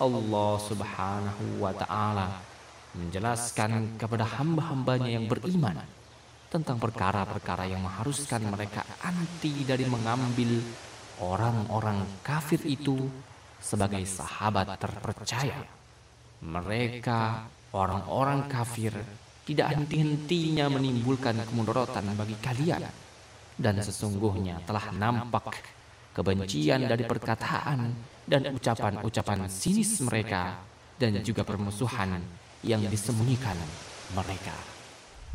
Allah Subhanahu wa Ta'ala menjelaskan kepada hamba-hambanya yang beriman tentang perkara-perkara yang mengharuskan mereka anti dari mengambil orang-orang kafir itu sebagai sahabat terpercaya. Mereka, orang-orang kafir, tidak henti-hentinya menimbulkan kemudaratan bagi kalian. Dan sesungguhnya telah nampak kebencian dari perkataan dan ucapan-ucapan sinis mereka, dan juga permusuhan yang disembunyikan mereka.